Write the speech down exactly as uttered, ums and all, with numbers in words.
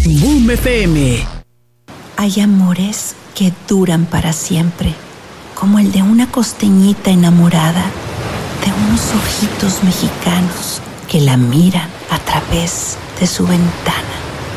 Boom F M. Hay amores que duran para siempre, como el de una costeñita enamorada de unos ojitos mexicanos que la miran a través de su ventana.